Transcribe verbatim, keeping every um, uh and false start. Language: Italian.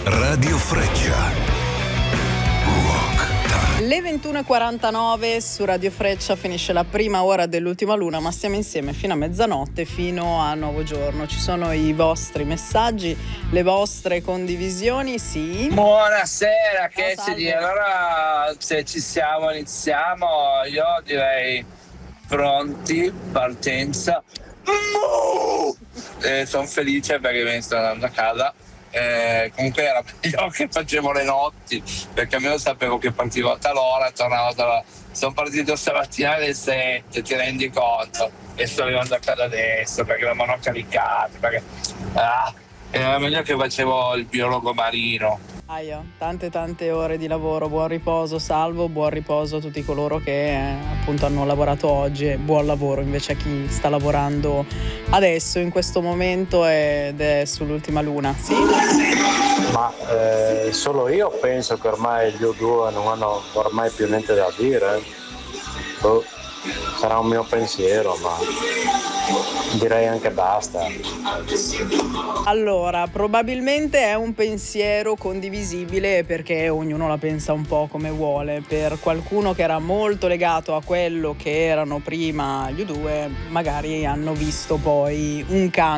Radio Freccia. Le ventuno e quarantanove su Radio Freccia finisce la prima ora dell'ultima luna, ma stiamo insieme fino a mezzanotte, fino a nuovo giorno. Ci sono i vostri messaggi, le vostre condivisioni, sì. Buonasera, che Ciao, ci dici? Allora, se ci siamo, iniziamo. Io direi pronti, partenza. Eh, sono felice perché mi sto andando a casa. Eh, comunque era meglio che facevo le notti, perché almeno sapevo che partivo a tal'ora e tornavo a tal'ora. Sono partito stamattina alle sette, ti rendi conto? E sto arrivando a casa adesso perché non mi hanno caricato, perché ah, era meglio che facevo il biologo marino. Aia, tante tante ore di lavoro, buon riposo Salvo, buon riposo a tutti coloro che eh, appunto hanno lavorato oggi e buon lavoro invece a chi sta lavorando adesso, in questo momento ed è sull'ultima luna, sì? Ma eh, solo io penso che ormai gli U due non hanno ormai più niente da dire. Oh, sarà un mio pensiero, ma direi anche basta. Allora, probabilmente è un pensiero condivisibile perché ognuno la pensa un po' come vuole. Per qualcuno che era molto legato a quello che erano prima gli U due, magari hanno visto poi un cambio